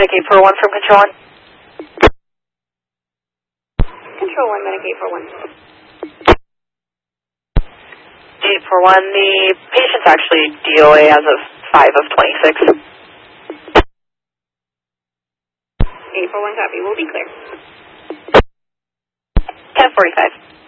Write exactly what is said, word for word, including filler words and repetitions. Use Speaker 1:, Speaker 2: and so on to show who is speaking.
Speaker 1: Medicaid for one from Control one.
Speaker 2: Control one, Medicaid for one.
Speaker 1: eight four one, the patient's actually D O A as of five of twenty-six.
Speaker 2: eight four one copy, we'll be clear.
Speaker 1: ten forty-five.